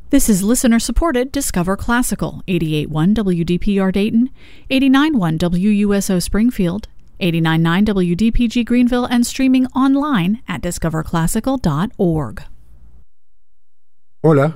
This is listener-supported Discover Classical, 88.1 WDPR Dayton, 89.1 WUSO Springfield, 89.9 WDPG Greenville, and streaming online at discoverclassical.org. Hola,